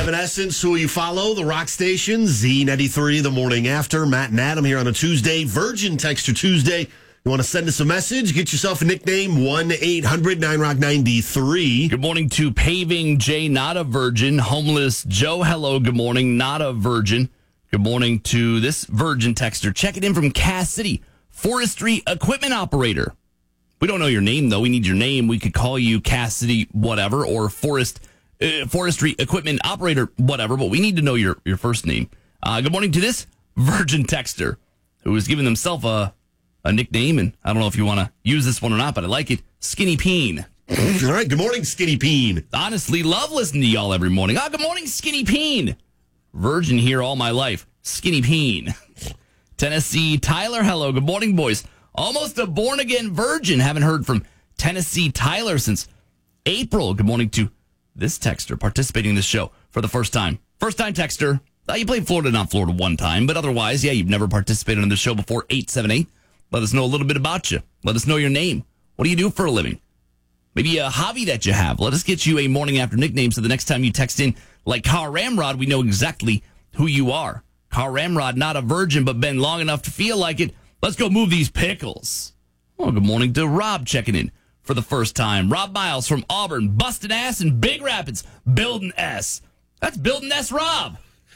Evanescence, who you follow, the rock station, Z93, the morning after. Matt and Adam here on a Tuesday, Virgin Texture Tuesday. You want to send us a message? Get yourself a nickname, 1-800-9ROCK-93. Good morning to Paving J, not a virgin. Homeless Joe, hello, good morning, not a virgin. Good morning to this Virgin Texter. Check it in from Cass City, forestry equipment operator. We don't know your name, though. We need your name. We could call you Cass City whatever or forestry equipment operator whatever, but we need to know your first name. Good morning to this Virgin Texter who has given himself a nickname, and I don't know if you want to use this one or not, but I like it. Skinny Peen. All right, good morning, Skinny Peen. Honestly, love listening to y'all every morning. Good morning, Skinny Peen. Virgin here all my life. Skinny Peen. Tennessee Tyler, hello. Good morning, boys. Almost a born-again virgin. Haven't heard from Tennessee Tyler since April. Good morning to this texter participating in this show for the first time. First-time texter. You played Florida, not Florida one time, but otherwise, yeah, you've never participated on the show before. 878. Let us know a little bit about you. Let us know your name. What do you do for a living? Maybe a hobby that you have. Let us get you a morning after nickname so the next time you text in like Car Ramrod, we know exactly who you are. Car Ramrod, not a virgin, but been long enough to feel like it. Let's go move these pickles. Oh, good morning to Rob checking in for the first time. Rob Miles from Auburn, busting ass in Big Rapids, building S. That's building S, Rob.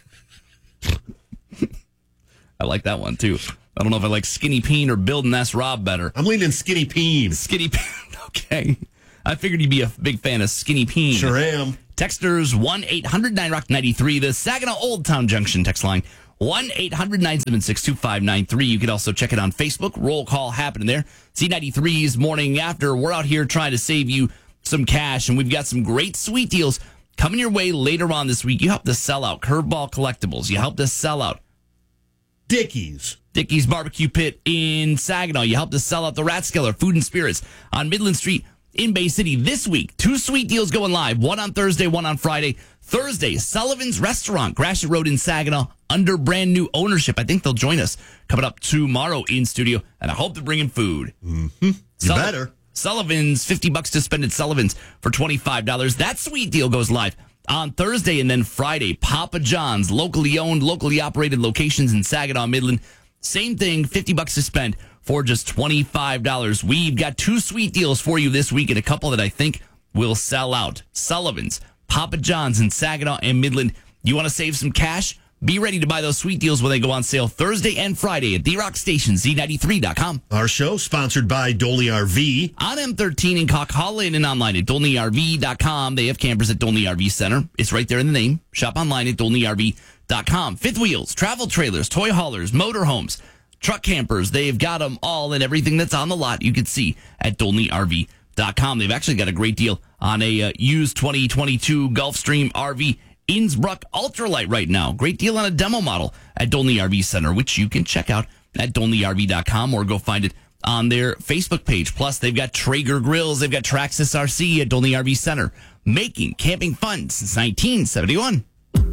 I like that one, too. I don't know if I like Skinny Peen or building S, Rob better. I'm leaning Skinny Peen. Skinny Peen, okay. I figured you'd be a big fan of Skinny Peen. Sure am. Texters 1-800-9ROCK-93, the Saginaw Old Town Junction text line. 1-800-976-2593. You can also check it on Facebook. Roll call happening there. Z93's morning after. We're out here trying to save you some cash, and we've got some great sweet deals coming your way later on this week. You helped us sell out Curveball Collectibles. You helped us sell out Dickey's Barbecue Pit in Saginaw. You helped us sell out the Rathskeller Food and Spirits on Midland Street in Bay City this week. 2 sweet deals going live, one on Thursday, one on Friday. Thursday, Sullivan's Restaurant, Gratiot Road in Saginaw, under brand new ownership. I think they'll join us coming up tomorrow in studio, and I hope they're bringing food. Mm-hmm. You better. Sullivan's, $50 to spend at Sullivan's for $25. That sweet deal goes live on Thursday, and then Friday, Papa John's, locally owned, locally operated locations in Saginaw, Midland. Same thing, $50 to spend for just $25. We've got 2 sweet deals for you this week and a couple that I think will sell out. Sullivan's, Papa John's in Saginaw and Midland. You want to save some cash? Be ready to buy those sweet deals when they go on sale Thursday and Friday at The Rock Station, Z93.com. Our show sponsored by Dolney RV. On M13 in Coquihalla and online at DolneyRV.com. They have campers at Dolney RV Center. It's right there in the name. Shop online at DolneyRV.com. Fifth wheels, travel trailers, toy haulers, motorhomes, truck campers. They've got them all, and everything that's on the lot you can see at DolneyRV.com. They've actually got a great deal on a used 2022 Gulfstream RV Innsbruck Ultralight right now. Great deal on a demo model at Dolney RV Center, which you can check out at DolneyRV.com or go find it on their Facebook page. Plus, they've got Traeger grills. They've got Traxxas RC at Dolney RV Center, making camping fun since 1971.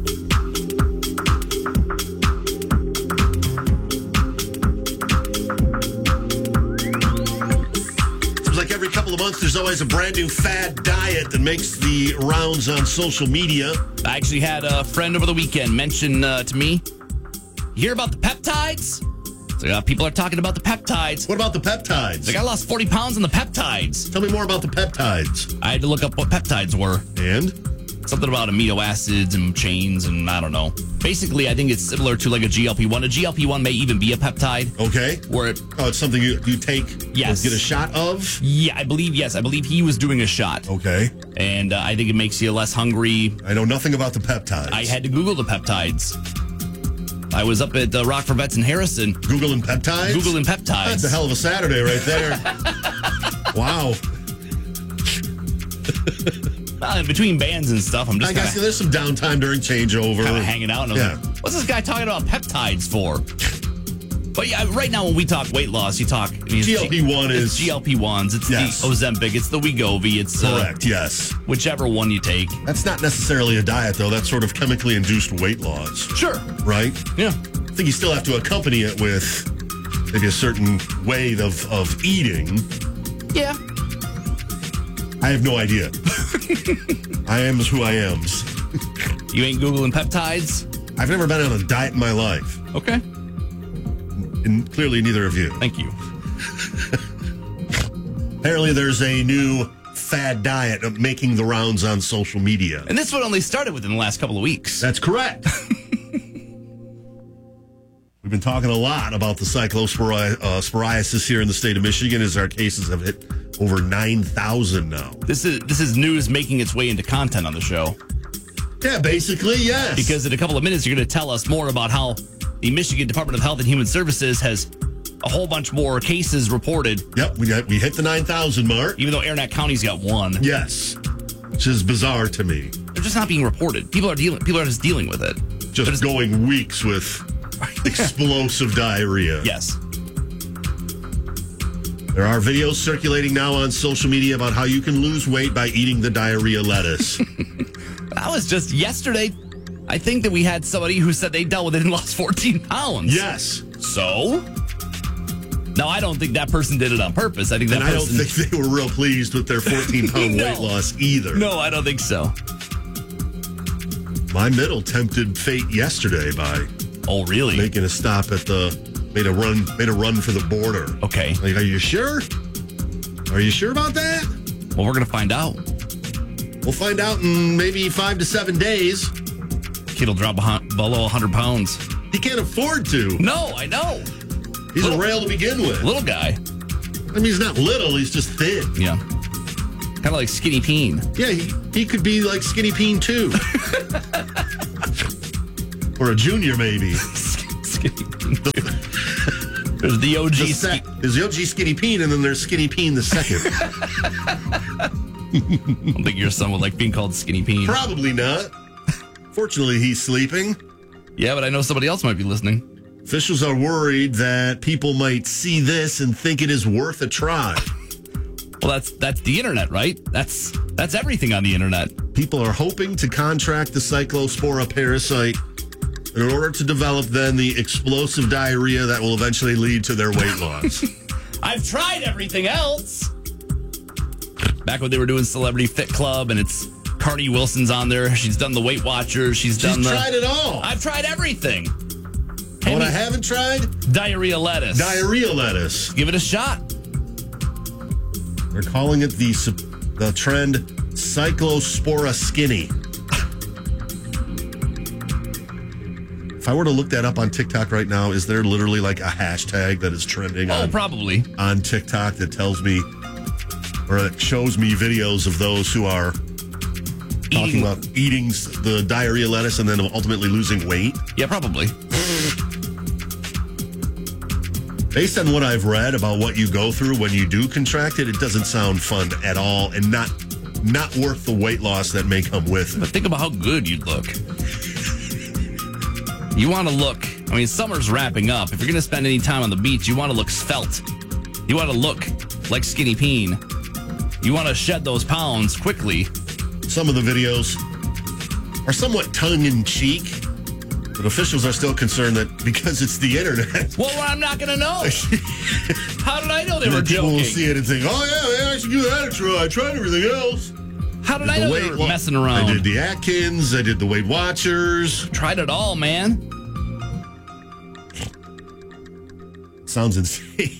Like every couple of months, there's always a brand new fad diet that makes the rounds on social media. I actually had a friend over the weekend mention to me, you hear about the peptides? So, people are talking about the peptides. What about the peptides? Like, I lost 40 pounds on the peptides. Tell me more about the peptides. I had to look up what peptides were. And? Something about amino acids and chains and I don't know. Basically, I think it's similar to like a GLP-1. A GLP-1 may even be a peptide. Okay. Where it, it's something you take? Yes. Or get a shot of? Yeah, I believe he was doing a shot. Okay. And I think it makes you less hungry. I know nothing about the peptides. I had to Google the peptides. I was up at Rockford Vets in Harrison. Googling peptides? Googling peptides. That's a hell of a Saturday right there. Wow. Well, in between bands and stuff, I'm just I guess there's some downtime during changeover. Kind of hanging out. And I was like, what's this guy talking about peptides for? But yeah, right now when we talk weight loss, you talk... GLP-1 is... GLP-1s. It's yes. the Ozempic. It's the Wegovy. It's... Correct, yes. Whichever one you take. That's not necessarily a diet, though. That's sort of chemically induced weight loss. Sure. Right? Yeah. I think you still have to accompany it with maybe a certain way of eating. Yeah. I have no idea. I am who I am. You ain't Googling peptides? I've never been on a diet in my life. Okay. And clearly neither of you. Thank you. Apparently there's a new fad diet of making the rounds on social media. And this one only started within the last couple of weeks. That's correct. We've been talking a lot about the cyclosporiasis here in the state of Michigan as our cases have hit over 9,000 now. This is news making its way into content on the show. Yeah, basically, yes. Because in a couple of minutes, you're going to tell us more about how the Michigan Department of Health and Human Services has a whole bunch more cases reported. Yep, we hit the 9,000 mark. Even though Aranac County's got one. Yes, which is bizarre to me. They're just not being reported. People are just dealing with it. Just going weeks with explosive diarrhea. Yes. There are videos circulating now on social media about how you can lose weight by eating the diarrhea lettuce. That was just yesterday. I think that we had somebody who said they dealt with it and lost 14 pounds. Yes. So? Now, I don't think that person did it on purpose. I think that and person... I don't think they were real pleased with their 14-pound No. weight loss either. No, I don't think so. My middle tempted fate yesterday by Oh, really? making a stop at made a run for the border. Okay. Like, are you sure? Are you sure about that? Well, we're going to find out. We'll find out in maybe 5 to 7 days. Kid will drop below 100 pounds. He can't afford to. No, I know. He's a rail to begin with. Little guy. I mean, he's not little. He's just thin. Yeah. Kind of like Skinny Peen. Yeah, he could be like Skinny Peen too. Or a junior, maybe. Skinny Peen. There's the OG. There's the OG Skinny Peen, and then there's Skinny Peen the second. I don't think your son would like being called Skinny Peen. Probably not. Fortunately, he's sleeping. Yeah, but I know somebody else might be listening. Officials are worried that people might see this and think it is worth a try. Well, that's the internet, right? That's everything on the internet. People are hoping to contract the cyclospora parasite in order to develop then the explosive diarrhea that will eventually lead to their weight loss. I've tried everything else. Back when they were doing Celebrity Fit Club, and it's Cardi Wilson's on there. She's done the Weight Watchers. She's tried it all. I've tried everything. What I haven't tried? Diarrhea lettuce. Diarrhea lettuce. Give it a shot. They're calling it the trend Cyclospora Skinny. If I were to look that up on TikTok right now, is there literally like a hashtag that is trending probably on TikTok that tells me or that shows me videos of those who are talking about eating the diarrhea lettuce and then ultimately losing weight? Yeah, probably. Based on what I've read about what you go through when you do contract it, it doesn't sound fun at all and not worth the weight loss that may come with it. But think about how good you'd look. You want to look, I mean, summer's wrapping up. If you're going to spend any time on the beach, you want to look svelte. You want to look like Skinny Peen. You want to shed those pounds quickly. Some of the videos are somewhat tongue-in-cheek, but officials are still concerned that because it's the internet. Well, I'm not going to know. How did I know they were people joking? will see it and think, oh, yeah, I should give that a try. I tried everything else. How did I know they were messing around? I did the Atkins. I did the Weight Watchers. Tried it all, man. Sounds insane.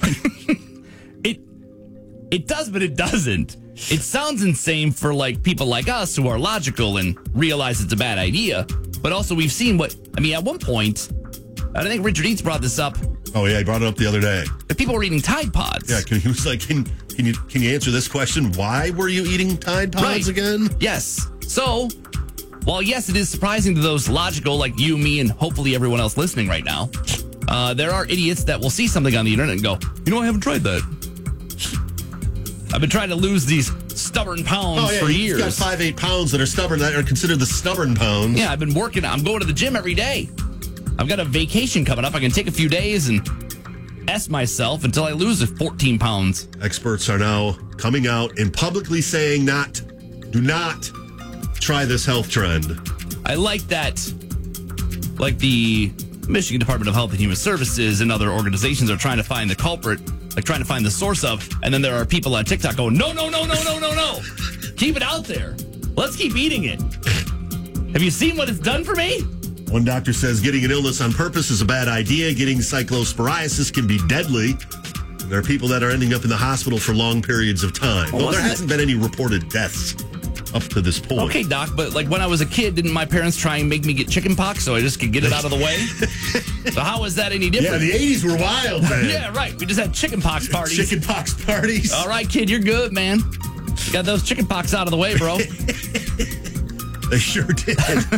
It does, but it doesn't. It sounds insane for like people like us who are logical and realize it's a bad idea. But also we've seen at one point, I think Richard Eats brought this up. Oh yeah, he brought it up the other day. That people were eating Tide Pods. Yeah, he was like, can you answer this question? Why were you eating Tide Pods again? Yes. So, while yes, it is surprising to those logical like you, me, and hopefully everyone else listening right now, there are idiots that will see something on the internet and go, I haven't tried that. I've been trying to lose these stubborn pounds for years. He's got 5'8" pounds that are stubborn, that are considered the stubborn pounds. Yeah, I've been working. I'm going to the gym every day. I've got a vacation coming up. I can take a few days and S myself until I lose 14 pounds. Experts are now coming out and publicly saying do not try this health trend. I like that. Like the Michigan Department of Health and Human Services and other organizations are trying to find the culprit, like trying to find the source of, and then there are people on TikTok going, no. Keep it out there. Let's keep eating it. Have you seen what it's done for me? One doctor says getting an illness on purpose is a bad idea. Getting cyclosporiasis can be deadly. There are people that are ending up in the hospital for long periods of time. Well, there hasn't been any reported deaths up to this point. Okay, Doc, but like when I was a kid, didn't my parents try and make me get chicken pox so I just could get it out of the way? So how is that any different? Yeah, the 80s were wild, man. Yeah, right. We just had chicken pox parties. Chicken pox parties. All right, kid, you're good, man. You got those chicken pox out of the way, bro. They sure did.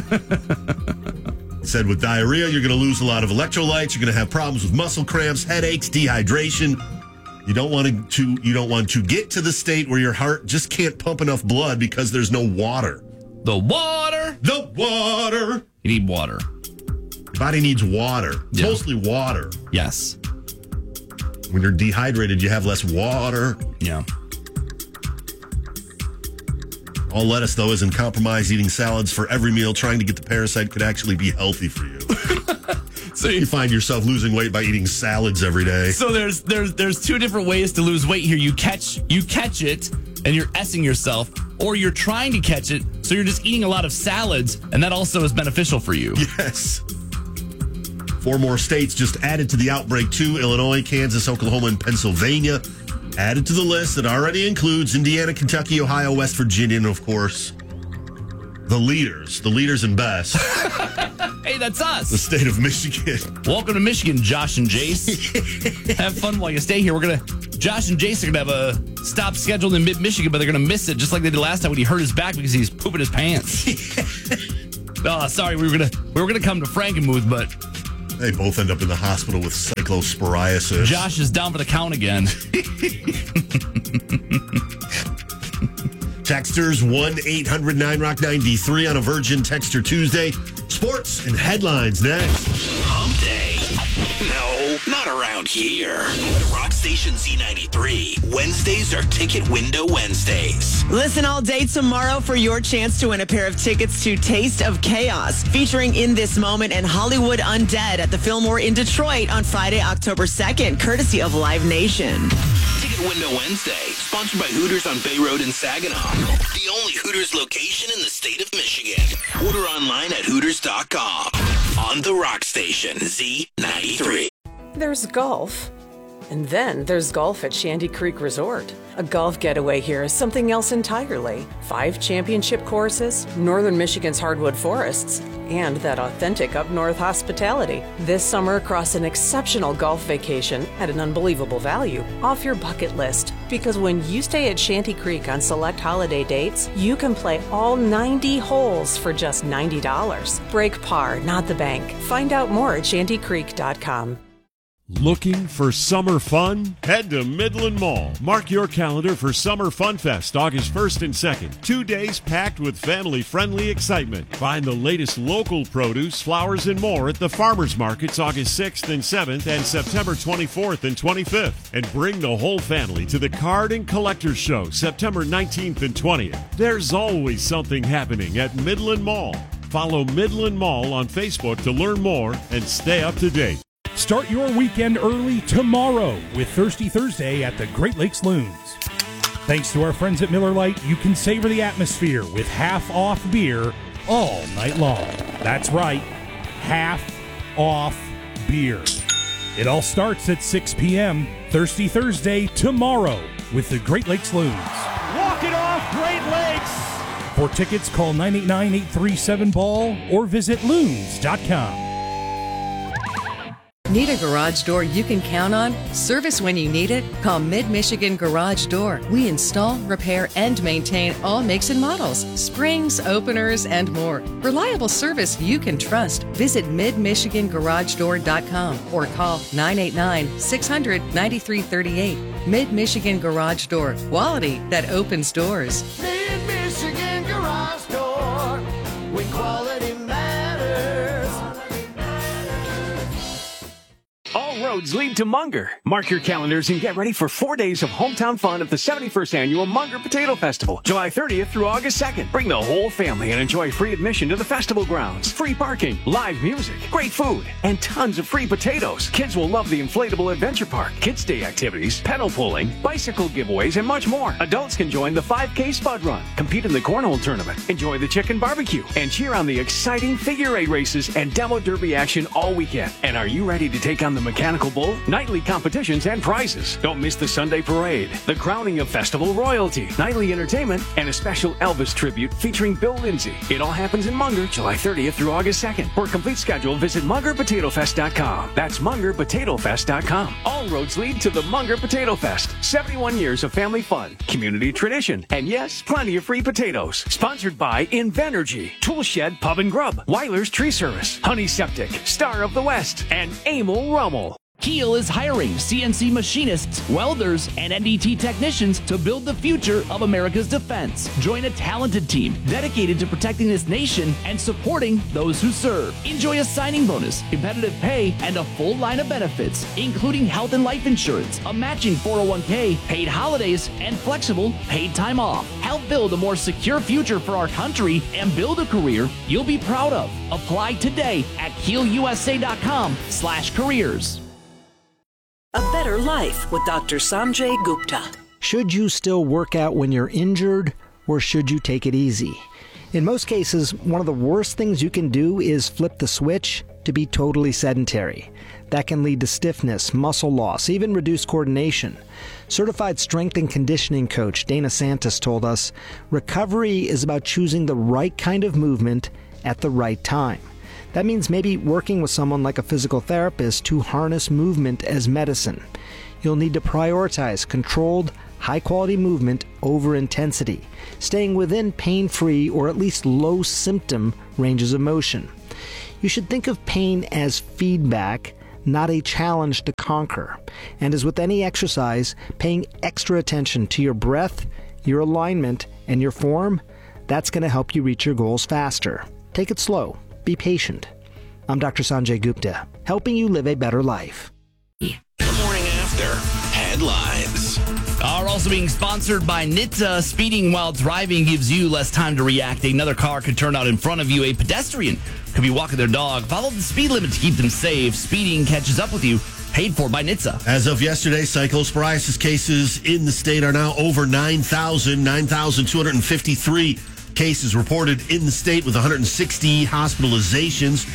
Said with diarrhea, you're going to lose a lot of electrolytes. You're going to have problems with muscle cramps, headaches, dehydration. You don't want to get to the state where your heart just can't pump enough blood because there's no water. The water. You need water. Your body needs water. It's mostly water. Yes. When you're dehydrated, you have less water. Yeah. All lettuce, though, isn't compromised. Eating salads for every meal, trying to get the parasite could actually be healthy for you. So you find yourself losing weight by eating salads every day. So there's two different ways to lose weight here. You catch it and you're S-ing yourself, or you're trying to catch it, so you're just eating a lot of salads, and that also is beneficial for you. Yes. 4 more states just added to the outbreak too. Illinois, Kansas, Oklahoma, and Pennsylvania added to the list that already includes Indiana, Kentucky, Ohio, West Virginia, and of course, the leaders and best. Hey, that's us. The state of Michigan. Welcome to Michigan, Josh and Jace. Have fun while you stay here. Josh and Jace are going to have a stop scheduled in mid-Michigan, but they're going to miss it just like they did last time when he hurt his back because he's pooping his pants. Oh, sorry. We were gonna come to Frankenmuth, but they both end up in the hospital with cyclosporiasis. Josh is down for the count again. Texters 1-800-9-ROCK-93 on a Virgin Texter Tuesday. Sports and headlines next. Hump Day. No, not around here. The Rock Station Z93. Wednesdays are Ticket Window Wednesdays. Listen all day tomorrow for your chance to win a pair of tickets to Taste of Chaos, featuring In This Moment and Hollywood Undead at the Fillmore in Detroit on Friday, October 2nd, courtesy of Live Nation. Ticket Window Wednesday, sponsored by Hooters on Bay Road in Saginaw. The only Hooters location in the state of Michigan. Order online at Hooters.com. On the Rock Station, Z93. There's golf. And then there's golf at Shanty Creek Resort. A golf getaway here is something else entirely. 5 championship courses, northern Michigan's hardwood forests, and that authentic up-north hospitality. This summer, across an exceptional golf vacation at an unbelievable value, off your bucket list. Because when you stay at Shanty Creek on select holiday dates, you can play all 90 holes for just $90. Break par, not the bank. Find out more at shantycreek.com. Looking for summer fun? Head to Midland Mall. Mark your calendar for Summer Fun Fest, August 1st and 2nd. 2 days packed with family-friendly excitement. Find the latest local produce, flowers, and more at the Farmers Markets August 6th and 7th and September 24th and 25th. And bring the whole family to the Card and Collectors Show September 19th and 20th. There's always something happening at Midland Mall. Follow Midland Mall on Facebook to learn more and stay up to date. Start your weekend early tomorrow with Thirsty Thursday at the Great Lakes Loons. Thanks to our friends at Miller Lite, you can savor the atmosphere with half-off beer all night long. That's right, half-off beer. It all starts at 6 p.m. Thirsty Thursday tomorrow with the Great Lakes Loons. Walk it off, Great Lakes! For tickets, call 989-837-BALL or visit loons.com. Need a garage door you can count on? Service when you need it? Call Mid-Michigan Garage Door. We install, repair, and maintain all makes and models, springs, openers, and more. Reliable service you can trust. Visit midmichigangaragedoor.com or call 989-600-9338. Mid-Michigan Garage Door. Quality that opens doors. Mid-Michigan Garage Door, when quality matters. All roads lead to Munger. Mark your calendars and get ready for 4 days of hometown fun at the 71st Annual Munger Potato Festival, July 30th through August 2nd. Bring the whole family and enjoy free admission to the festival grounds, free parking, live music, great food, and tons of free potatoes. Kids will love the inflatable adventure park, kids' day activities, pedal pulling, bicycle giveaways, and much more. Adults can join the 5K Spud Run, compete in the cornhole tournament, enjoy the chicken barbecue, and cheer on the exciting figure eight races and demo derby action all weekend. And are you ready to take on the mechanical bull? Nightly competitions and prizes. Don't miss the Sunday parade, the crowning of festival royalty, nightly entertainment, and a special Elvis tribute featuring Bill Lindsay. It all happens in Munger, July 30th through August 2nd. For a complete schedule, visit MungerPotatoFest.com. That's MungerPotatoFest.com. All roads lead to the Munger Potato Fest. 71 years of family fun, community tradition, and yes, plenty of free potatoes. Sponsored by Invenergy, Toolshed Pub and Grub, Weiler's Tree Service, Honey Septic, Star of the West, and Emil Rummel. Keel is hiring CNC machinists, welders, and NDT technicians to build the future of America's defense. Join a talented team dedicated to protecting this nation and supporting those who serve. Enjoy a signing bonus, competitive pay, and a full line of benefits, including health and life insurance, a matching 401k, paid holidays, and flexible paid time off. Help build a more secure future for our country and build a career you'll be proud of. Apply today at keelusa.com/careers. A better life with Dr. Sanjay Gupta. Should you still work out when you're injured, or should you take it easy? In most cases, one of the worst things you can do is flip the switch to be totally sedentary. That can lead to stiffness, muscle loss, even reduced coordination. Certified strength and conditioning coach Dana Santos told us, recovery is about choosing the right kind of movement at the right time. That means maybe working with someone like a physical therapist to harness movement as medicine. You'll need to prioritize controlled, high-quality movement over intensity, staying within pain-free or at least low-symptom ranges of motion. You should think of pain as feedback, not a challenge to conquer. And as with any exercise, paying extra attention to your breath, your alignment, and your form, that's going to help you reach your goals faster. Take it slow. Be patient. I'm Dr. Sanjay Gupta, helping you live a better life. The morning after headlines are also being sponsored by NHTSA. Speeding while driving gives you less time to react. Another car could turn out in front of you. A pedestrian could be walking their dog. Follow the speed limit to keep them safe. Speeding catches up with you. Paid for by NHTSA. As of yesterday, cyclosporiasis cases in the state are now over 9,253 cases reported in the state, with 160 hospitalizations.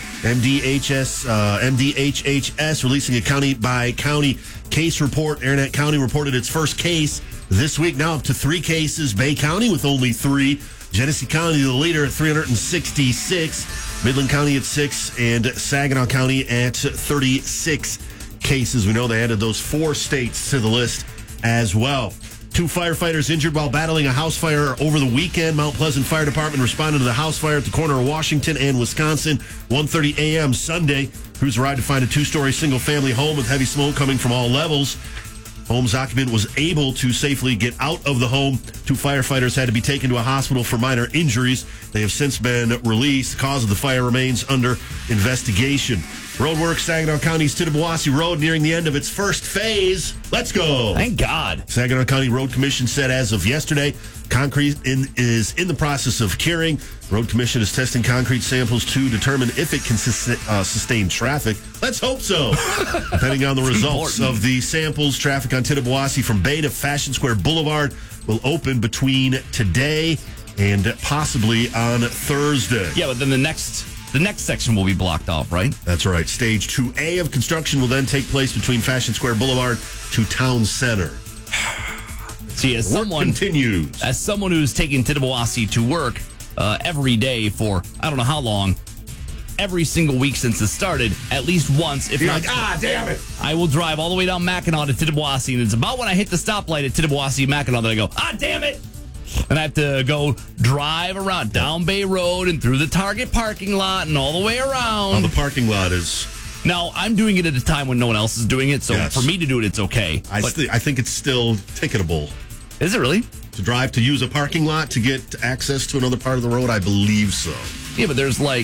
MDHHS releasing a county-by-county case report. Aranet County reported its first case this week, now up to 3 cases. Bay County with only 3. Genesee County, the leader, at 366. Midland County at 6. And Saginaw County at 36 cases. We know they added those 4 states to the list as well. 2 firefighters injured while battling a house fire over the weekend. Mount Pleasant Fire Department responded to the house fire at the corner of Washington and Wisconsin. 1:30 a.m. Sunday. Crews arrived to find a 2-story single-family home with heavy smoke coming from all levels. Home's occupant was able to safely get out of the home. 2 firefighters had to be taken to a hospital for minor injuries. They have since been released. The cause of the fire remains under investigation. Roadwork, Saginaw County's Tittabawassee Road nearing the end of its first phase. Let's go. Thank God. Saginaw County Road Commission said as of yesterday, concrete is in the process of curing. Road Commission is testing concrete samples to determine if it can sustain traffic. Let's hope so. Depending on the results of the samples, traffic on Tittabawassee from Bay to Fashion Square Boulevard will open between today and possibly on Thursday. Yeah, but then the next section will be blocked off, right? That's right. Stage 2A of construction will then take place between Fashion Square Boulevard to Town Center. See, as someone who's taking Tittabawassee to work every day for I don't know how long, every single week since it started, at least once, if not, damn it! I will drive all the way down Mackinac to Tittabawassee, and it's about when I hit the stoplight at Tittabawassee Mackinac that I go, damn it! And I have to go drive around down Bay Road and through the Target parking lot and all the way around. Oh, the parking lot is... Now, I'm doing it at a time when no one else is doing it, so for me to do it, it's okay. I think it's still ticketable. Is it really? To use a parking lot to get access to another part of the road, I believe so. Yeah, but there's like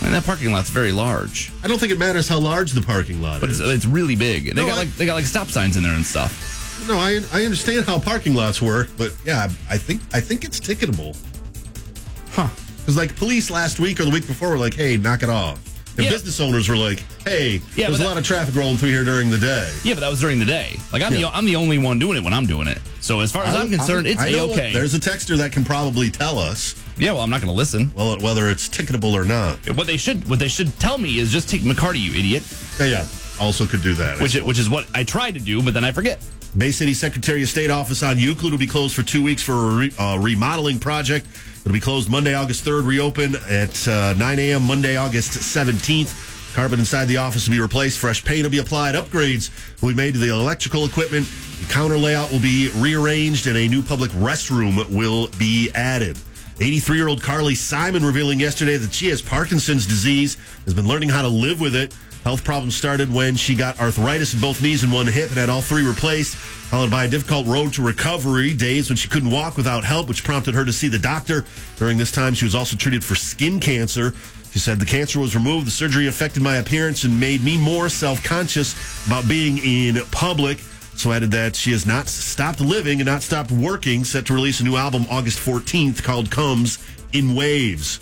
And that parking lot's very large. I don't think it matters how large the parking lot But is. it's really big. They got like stop signs in there and stuff. No, I understand how parking lots work, but yeah, I think it's ticketable. Huh. Because like police last week or the week before were like, hey, knock it off. And business owners were like, hey, there's a lot of traffic rolling through here during the day. Yeah, but that was during the day. Like, I'm the only one doing it when I'm doing it. So as far as I'm concerned, it's A-okay. There's a texter that can probably tell us. Yeah, well, I'm not going to listen. Well, whether it's ticketable or not. What they should tell me is just take McCarty, you idiot. Yeah, also could do that. Which is what I tried to do, but then I forget. Bay City Secretary of State office on Euclid will be closed for 2 weeks for a remodeling project. It'll be closed Monday, August 3rd, reopen at 9 a.m. Monday, August 17th. Carpet inside the office will be replaced. Fresh paint will be applied. Upgrades will be made to the electrical equipment. The counter layout will be rearranged, and a new public restroom will be added. 83-year-old Carly Simon revealing yesterday that she has Parkinson's disease, has been learning how to live with it. Health problems started when she got arthritis in both knees and one hip and had all three replaced, followed by a difficult road to recovery, days when she couldn't walk without help, which prompted her to see the doctor. During this time, she was also treated for skin cancer. She said, the cancer was removed, the surgery affected my appearance and made me more self-conscious about being in public. So added that she has not stopped living and not stopped working, set to release a new album August 14th called Comes in Waves.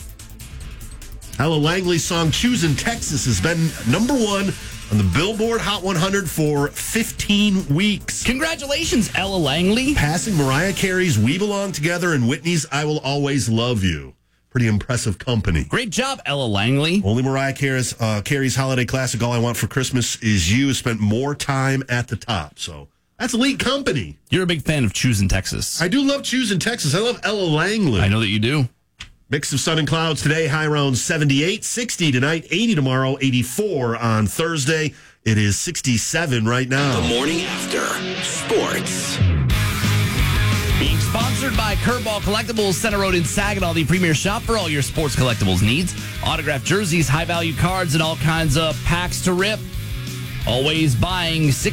Ella Langley's song Choosin' Texas has been number one on the Billboard Hot 100 for 15 weeks. Congratulations, Ella Langley. Passing Mariah Carey's We Belong Together and Whitney's I Will Always Love You. Pretty impressive company. Great job, Ella Langley. Only Mariah Carey's holiday classic All I Want for Christmas Is You spent more time at the top. So that's elite company. You're a big fan of Choosin' Texas. I do love Choosin' Texas. I love Ella Langley. I know that you do. Mix of sun and clouds today, high around 78, 60 tonight, 80 tomorrow, 84 on Thursday. It is 67 right now. The morning after sports. Being sponsored by Curveball Collectibles, Center Road in Saginaw, the premier shop for all your sports collectibles needs. Autographed jerseys, high-value cards, and all kinds of packs to rip. Always buying